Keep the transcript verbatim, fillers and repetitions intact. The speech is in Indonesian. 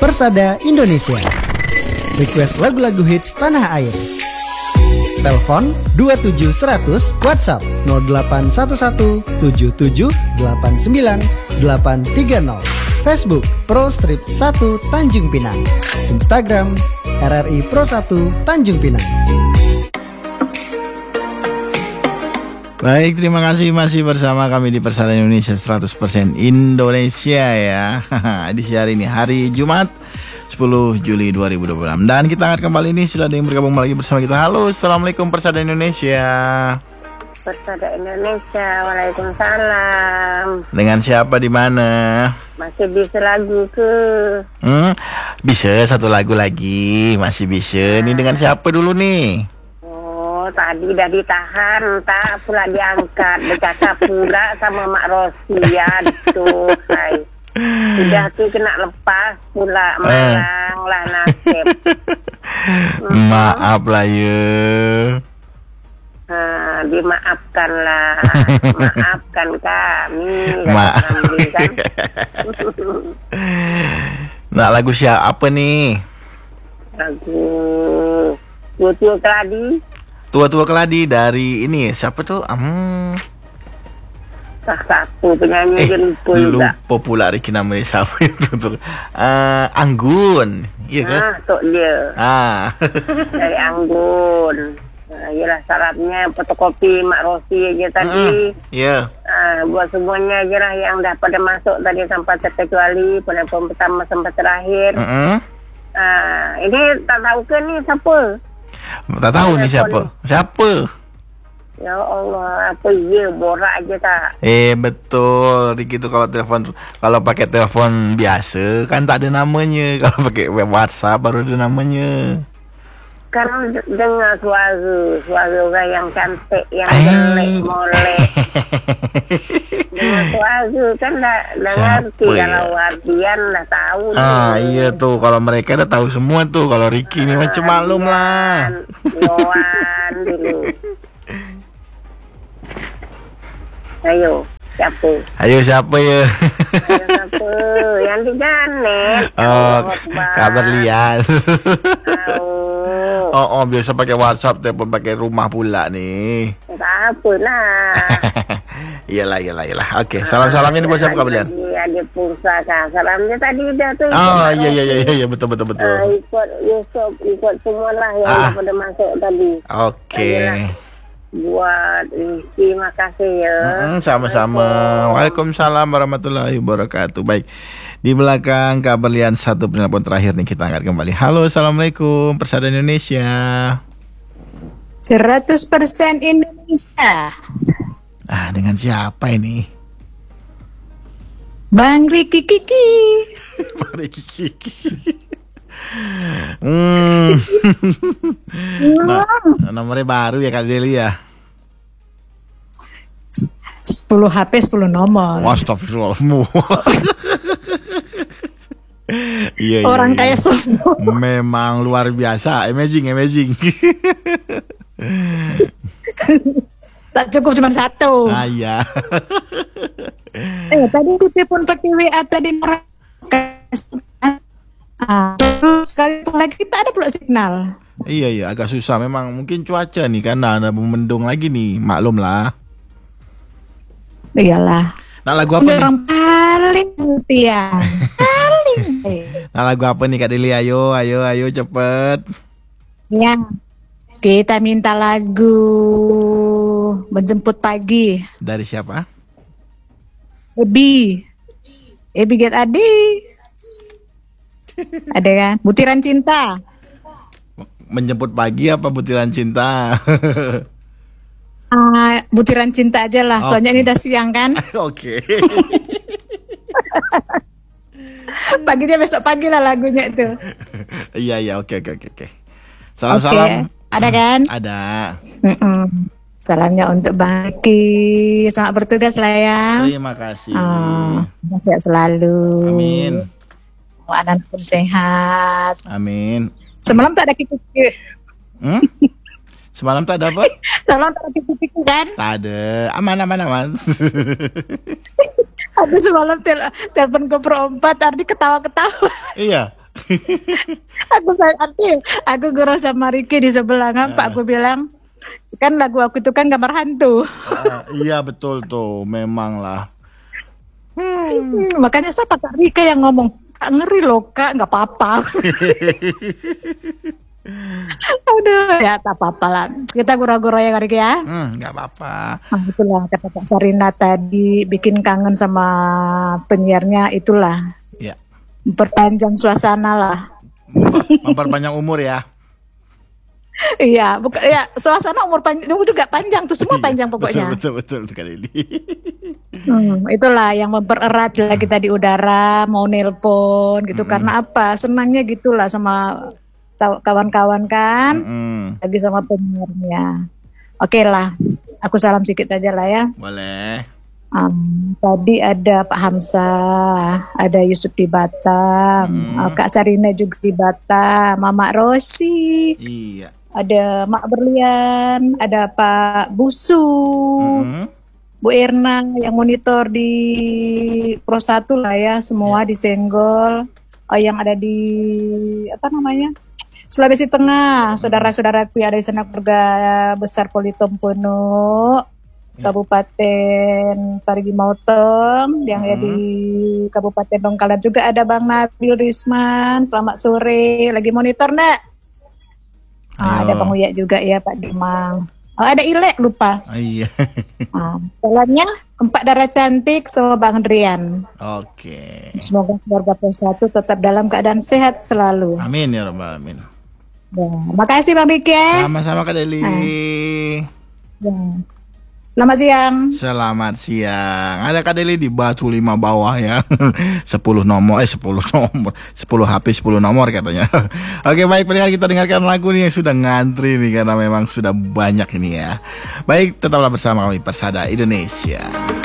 Persada Indonesia. Request lagu-lagu hits tanah air. Telepon dua tujuh seratus, WhatsApp nol delapan satu satu tujuh tujuh delapan sembilan delapan tiga nol. Facebook Pro Strip satu Tanjung Pinang. Instagram R R I Pro satu Tanjung Pinang. Baik, terima kasih masih bersama kami di Persada Indonesia seratus persen Indonesia ya. Edisi hari ini hari Jumat sepuluh Juli dua ribu dua puluh enam. Dan kita akan kembali ini sudah ada yang bergabung lagi bersama kita. Halo, Assalamualaikum Persada Indonesia. Persada Indonesia, waalaikumsalam. Dengan siapa di mana? Masih bisa lagu ke? Hmm, bisa satu lagu lagi, masih bisa. Ini dengan siapa dulu nih? Oh, tadi udah ditahan, tak pula diangkat, bercakap pula sama Mak Rosia tuh, hai. Udah tuh kena lepas pula, malang lah nasib. Maaf lah ya. Nah, dimaafkanlah, maafkan kami. Ma- kami kan. Nah, lagu siapa nih? Lagu Tua-Tua Keladi. Tua-Tua Keladi dari ini siapa tuh? Hmm. Salah satu penyanyi Eh, dia lupa juga. lupa pula Ricky namanya siapa itu? Uh, Anggun, iya kan? Ah, tok dia. Ah. Dari Anggun. Nah, yelah syaratnya fotokopi Mak Rosi aja tadi. Iya. Ah, buat semuanya aja lah yang dah pada masuk tadi sampai terkecuali penelpon pertama sampai terakhir. Mm-hmm. Ah, ini tak tahu ke ni siapa? Tak tahu nih siapa. Siapa? Ya Allah, apa ya borak aja tak? Eh betul, Ricky tuh kalau telepon kalau pakai telepon biasa kan tak ada namanya. Kalau pakai web WhatsApp baru ada namanya. Kan dengar suara, suara orang yang cantik, yang jelek, molek. Dengar suara kan dah, dah ngerti ya? kalau artian dah tahu. Ah tu. iya tuh, kalau mereka dah tahu semua tuh. Kalau Ricky ni macam maklum lah. Yohan dulu. Ayo, siapa? Ayo siapa ya? Ayo siapa? Yang di Janet. Oh, kabar lihat. Oh. Oh, oh, biasa pakai WhatsApp, telepon pakai rumah pula nih. Tak apalah. Iyalah, iyalah, iyalah. Okey, salam-salamnya ni buat siapa kalian? Ada pulsa kan. Salamnya tadi dah tu. Oh, iya, iya, iya, iya, betul, betul, betul. Uh, ikut Yusuf, ikut semualah yang Ah. pada masuk tadi. Okey. Buat Rizky, makasih ya. Hmm, sama-sama. Waalaikumsalam warahmatullahi wabarakatuh. Baik. Di belakang kabar lian satu penelpon terakhir nih kita angkat kembali. Halo, Assalamualaikum Persada Indonesia. seratus persen Indonesia. Ah, dengan siapa ini? Bang Riki Kiki. Mari Kiki. Hmm. Nah, nomornya baru ya Kak Deli ya. sepuluh H P sepuluh nomor. Astagfirullahaladzim. Iya, iya, Orang iya. kaya sombong. Memang luar biasa, amazing, amazing. Tak cukup cuma satu. Ah iya. Eh tadi ditelepon pakai W A tadi ah, terus sekali lagi tak ada pula signal. Iya iya, agak susah memang. Mungkin cuaca nih karena ada mendung lagi nih, maklum lah. Iyalah. Nah lagu apa nih? Orang paling setia. Paling. Nah lagu apa nih Kak Deli? Ayo, ayo, ayo cepet. Ya. Kita minta lagu Menjemput Pagi. Dari siapa? Ebi. Ebi Get Adi. Ada kan? Butiran Cinta. Menjemput pagi apa butiran cinta? Uh, butiran cinta aja lah, soalnya Okay. ini udah siang kan. Oke. Paginya besok pagi lah lagunya itu. Iya iya, oke oke oke oke. Salam salam. Oke, ada kan? Ada. Mm-mm. Salamnya untuk Baki. Selamat bertugas lah ya. Terima kasih. Oh, sehat selalu. Amin. Anak pun sehat. Amin. Semalam tak ada kiki-kiki. Hmm? Semalam tak ada apa? Semalam tak ada kiki-kiki kan? Tak ada. Aman aman aman. Aduh semalam tel- telepon ke Pro empat, Ardi ketawa-ketawa. Iya. Aku aku aku guru sama Ricky di sebelah ngapa aku bilang kan lagu aku itu kan gambar hantu. Uh, iya betul tuh, memang lah. Hmm, makanya saya Kak Rika yang ngomong, Kak ngeri loh Kak, nggak apa-apa. Aduh, ya tak apa-apa lah. Kita gura-gura ya Kak Rika ya. Hmm, nggak apa-apa. Nah, itulah kata Kak Sarina tadi, bikin kangen sama penyiarnya itulah. Ya. Memperpanjang suasana lah. Memperpanjang umur ya. Iya, bukan ya suasana umur panjang juga panjang tuh, semua panjang pokoknya. Betul betul betul kali ini. Hmm, itulah yang mempererat lah kita di udara, mau nelpon gitu. Mm-hmm. Karena apa? Senangnya gitulah sama kawan-kawan kan, mm-hmm. lagi sama penyiarnya. Oke lah, aku salam sedikit aja lah ya. Boleh. Um, tadi ada Pak Hamzah, ada Yusuf di Batam, mm-hmm. uh, Kak Sarina juga di Batam, Mama Rosi. Iya. Ada Mak Berlian, ada Pak Busu, mm-hmm. Bu Erna yang monitor di Pro satu lah ya, semua yeah. disenggol. Oh, yang ada di apa namanya Sulawesi Tengah, saudara-saudaraku yang ada di sana, keluarga besar Politompono, yeah. Kabupaten Parigi Motong, yang mm-hmm. ada di Kabupaten Donggala juga ada Bang Nabil Risman. Selamat sore, lagi monitor nak? Ah, ada Bang Uya juga ya Pak Dimang. Oh, ada Ilek lupa. Oh, iya. Ah, jalannya empat darah cantik sama Bang Drian. Oke. Semoga keluarga Pro satu tetap dalam keadaan sehat selalu. Amin ya rabbal alamin. Ya, makasih Bang Riki. Sama-sama Kak Deli. Ah. Ya. Selamat siang. Selamat siang. Ada Kak Deli di Batu Lima bawah ya. sepuluh nomor, eh sepuluh nomor, sepuluh H P, sepuluh nomor katanya. Oke, baik, pendengar, kita dengarkan lagu nih yang sudah ngantri nih karena memang sudah banyak ini ya. Baik, tetaplah bersama kami Persada Indonesia.